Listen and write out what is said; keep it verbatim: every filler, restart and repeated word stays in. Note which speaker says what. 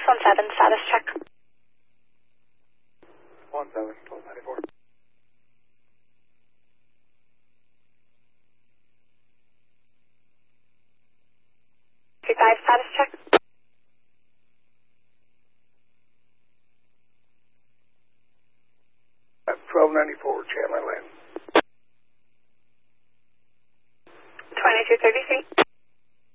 Speaker 1: one seven, status check.
Speaker 2: one seven, twelve ninety-four.
Speaker 1: three five, status check.
Speaker 2: twelve ninety-four, Chandler Lane.
Speaker 1: twenty-two thirty-three.